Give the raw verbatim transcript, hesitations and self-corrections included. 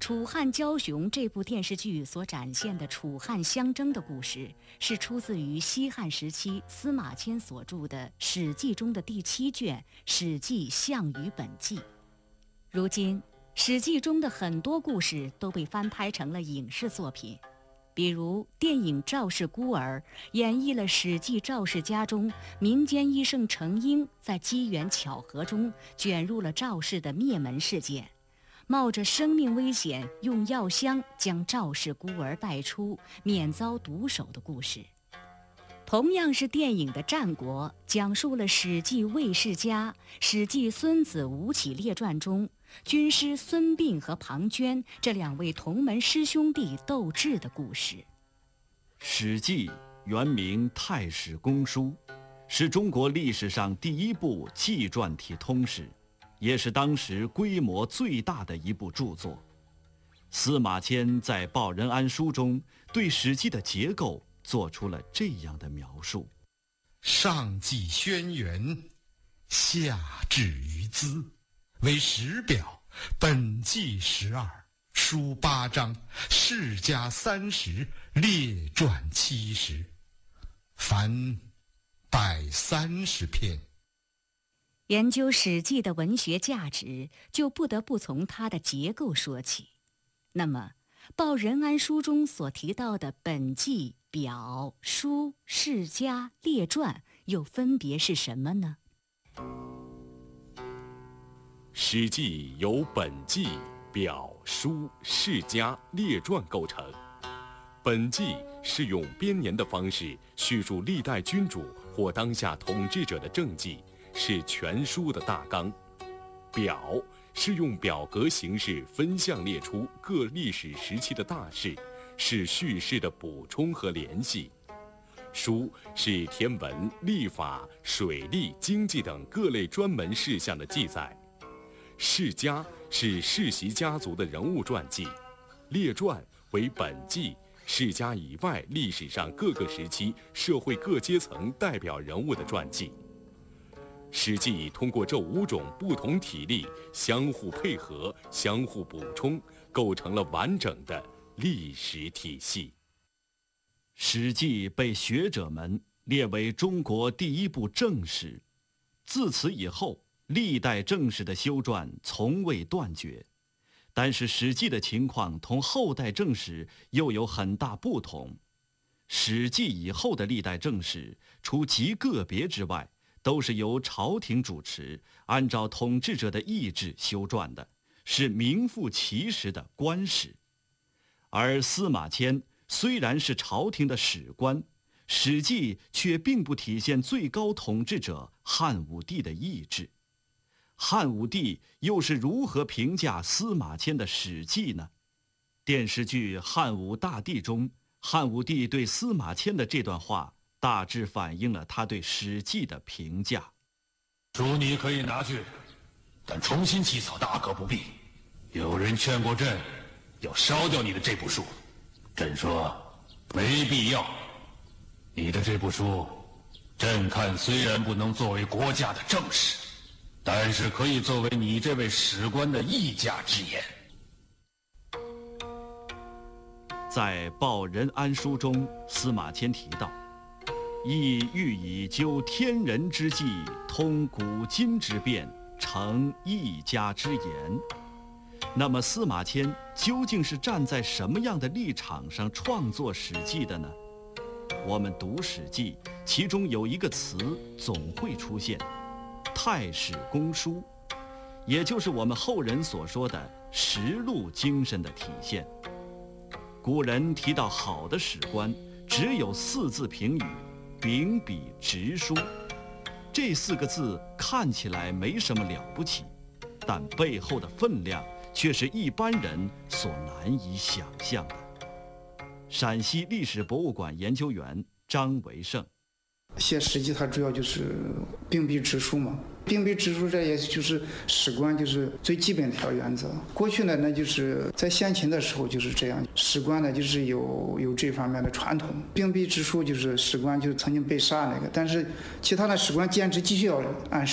楚汉骄雄》这部电视剧所展现的楚汉相争的故事，是出自于西汉时期司马迁所著的《史记》中的第七卷《史记·项羽本纪》。如今，《史记》中的很多故事都被翻拍成了影视作品，比如电影《赵氏孤儿》演绎了《史记·赵氏家》中民间医圣程婴在机缘巧合中卷入了赵氏的灭门事件，冒着生命危险用药箱将赵氏孤儿带出，免遭毒手的故事。同样是电影的《战国》，讲述了史记魏世家、史记孙子吴起列传中军师孙膑和庞涓这两位同门师兄弟斗智的故事。 史记原名《太史公书》，是中国历史上第一部纪传体通史，也是当时规模最大的一部著作。司马迁在《报任安书》中对史记的结构做出了这样的描述： 上记轩辕，下至于兹，为十表，本纪十二，书八章，世家三十，列传七十，凡百三十篇。 研究《史记》的文学价值，就不得不从它的结构说起。那么，《报任安书》中所提到的本纪、表、书、世家、列传，又分别是什么呢？ 史记由本纪、表、书、世家、列传构成。本纪是用编年的方式叙述历代君主或当下统治者的政绩，是全书的大纲。表是用表格形式分项列出各历史时期的大事，是叙事的补充和联系。书是天文、历法、水利、经济等各类专门事项的记载。世家是世袭家族的人物传记。列传为本纪世家以外历史上各个时期社会各阶层代表人物的传记。史记通过这五种不同体例相互配合、相互补充，构成了完整的历史体系。 史记被学者们列为中国第一部正史，自此以后，历代正史的修撰从未断绝。但是史记的情况同后代正史又有很大不同。史记以后的历代正史，除极个别之外，都是由朝廷主持，按照统治者的意志修撰的，是名副其实的官史。而司马迁虽然是朝廷的史官，史记却并不体现最高统治者汉武帝的意志。汉武帝又是如何评价司马迁的史记呢？电视剧《汉武大帝》中，汉武帝对司马迁的这段话大致反映了他对史记的评价。 书你可以拿去，但重新起草大可不必。有人劝过朕要烧掉你的这部书，朕说没必要。你的这部书，朕看虽然不能作为国家的正史，但是可以作为你这位史官的议价之言。 在《报任安书》中，司马迁提到，亦欲以究天人之际，通古今之变，成一家之言。那么司马迁究竟是站在什么样的立场上创作《史记》的呢？我们读《史记》，其中有一个词总会出现，太史公书，也就是我们后人所说的实录精神的体现。古人提到好的史官，只有四字评语：秉笔直书。这四个字看起来没什么了不起，但背后的分量却是一般人所难以想象的。陕西历史博物馆研究员张维胜： 写史记它主要就是秉笔直书嘛，秉笔直书这也就是史官就是最基本的一条原则。过去呢，那就是在先秦的时候就是这样，史官呢就是有有这方面的传统。秉笔直书就是史官就是曾经被杀那个，但是其他的史官坚持继续要按